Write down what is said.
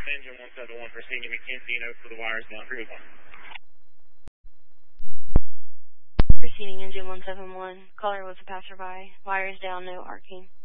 Engine 171 proceeding to McKenzie and for the wires down 301. Proceeding engine 171. Caller was a passerby. Wires down, no arcing.